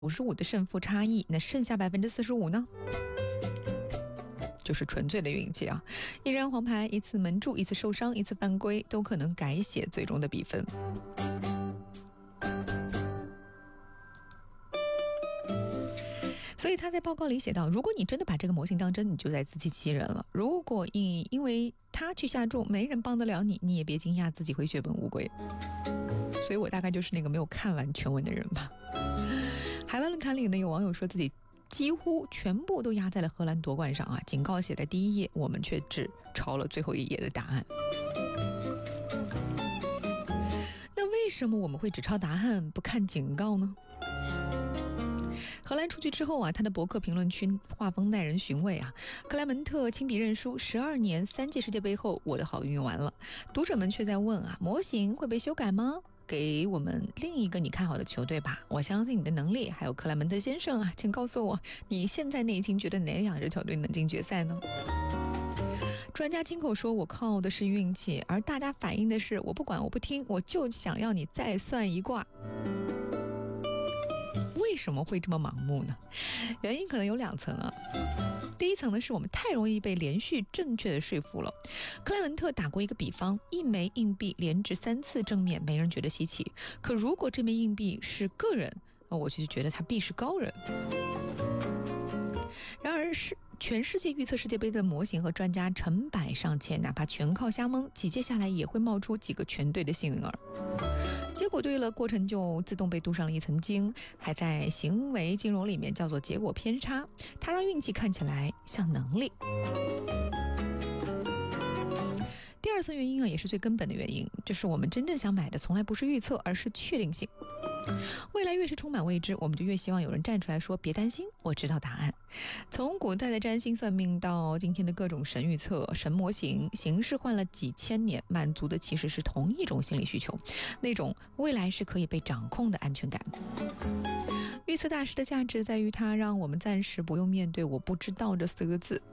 55%的胜负差异，那剩下45%呢？就是纯粹的运气啊！一张黄牌，一次门柱，一次受伤，一次犯规，都可能改写最终的比分。所以他在报告里写道，如果你真的把这个模型当真，你就在自欺欺人了。如果因为他去下注，没人帮得了你，你也别惊讶自己会血本无归。所以我大概就是那个没有看完全文的人吧。海外论坛里呢，有网友说自己几乎全部都压在了荷兰夺冠上啊，警告写在第一页，我们却只抄了最后一页的答案。那为什么我们会只抄答案不看警告呢？荷兰出局之后啊，他的博客评论区画风耐人寻味啊。克莱门特亲笔认输，12年3届世界杯后，我的好运用完了。读者们却在问啊，模型会被修改吗？给我们另一个你看好的球队吧，我相信你的能力。还有克莱门特先生啊，请告诉我，你现在内心觉得哪两支球队能进决赛呢？专家亲口说我靠的是运气，而大家反映的是我不管我不听，我就想要你再算一卦。为什么会这么盲目呢？原因可能有2层啊。第一层呢，是我们太容易被连续正确的说服了。克莱文特打过一个比方，一枚硬币连掷3次正面，没人觉得稀奇。可如果这枚硬币是个人，我就觉得他必是高人。然而全世界预测世界杯的模型和专家成百上千，哪怕全靠瞎蒙，几届下来也会冒出几个全对的幸运儿。结果对了，过程就自动被镀上了一层金，还在行为金融里面叫做结果偏差，它让运气看起来像能力。第2层原因啊，也是最根本的原因，就是我们真正想买的从来不是预测，而是确定性。未来越是充满未知，我们就越希望有人站出来说别担心，我知道答案。从古代的占星算命到今天的各种神预测、神模型，形式换了几千年，满足的其实是同一种心理需求，那种未来是可以被掌控的安全感。预测大师的价值在于它让我们暂时不用面对我不知道这4个字。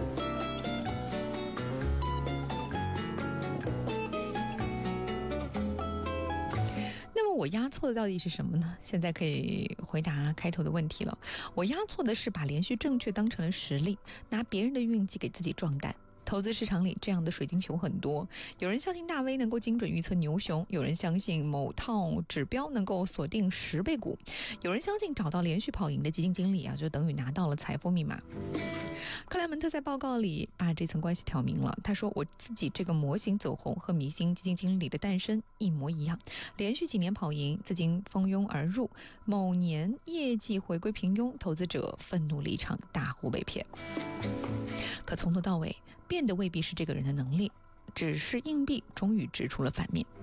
我押错的到底是什么呢？现在可以回答开头的问题了。我押错的是把连续正确当成了实力，拿别人的运气给自己壮胆。投资市场里这样的水晶球很多，有人相信大 V 能够精准预测牛熊，有人相信某套指标能够锁定10倍股，有人相信找到连续跑赢的基金经理啊，就等于拿到了财富密码。克莱门特在报告里把这层关系挑明了，他说我自己这个模型走红和迷星基金经理的诞生一模一样，连续几年跑赢，资金蜂拥而入，某年业绩回归平庸，投资者愤怒离场，大呼被骗。可从头到尾变的未必是这个人的能力，只是硬币终于指出了反面。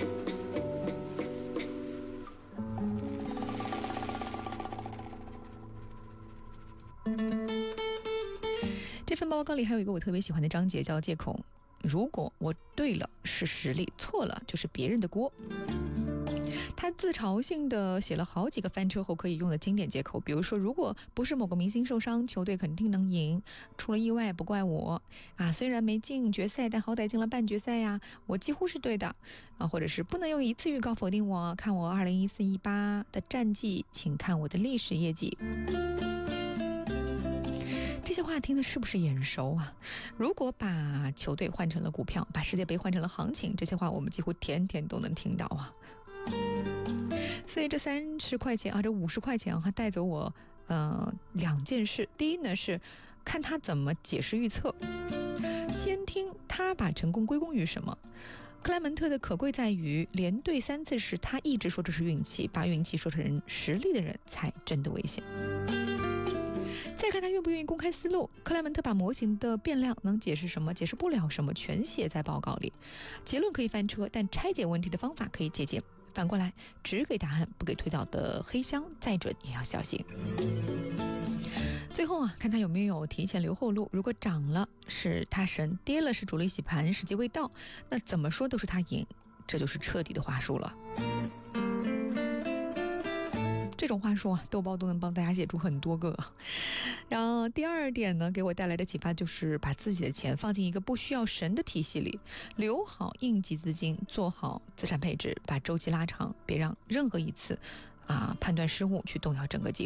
这份报告里还有一个我特别喜欢的章节，叫借口。如果我对了是实力，错了就是别人的锅。他自嘲性的写了好几个翻车后可以用的经典借口，比如说如果不是某个明星受伤，球队肯定能赢，出了意外不怪我啊，虽然没进决赛，但好歹进了半决赛呀，我几乎是对的啊，或者是不能用一次预告否定我，看我2014-18的战绩，请看我的历史业绩。这些话听的是不是眼熟啊？如果把球队换成了股票，把世界杯换成了行情，这些话我们几乎天天都能听到啊。所以这30块钱啊，这50块钱啊，它带走我2件事。第一呢是看他怎么解释预测，先听他把成功归功于什么。克莱门特的可贵在于连对3次时，他一直说这是运气，把运气说成实力的人才真的危险。再看他愿不愿意公开思路，克莱门特把模型的变量能解释什么，解释不了什么，全写在报告里。结论可以翻车，但拆解问题的方法可以借鉴。反过来，只给答案不给推导的黑箱，再准也要小心。最后啊，看他有没有提前留后路。如果涨了是他神，跌了是主力洗盘，时机未到，那怎么说都是他赢，这就是彻底的话术了。这种话术啊，豆包都能帮大家写出很多个。然后第2点呢，给我带来的启发就是把自己的钱放进一个不需要神的体系里，留好应急资金，做好资产配置，把周期拉长，别让任何一次判断失误去动摇整个计划。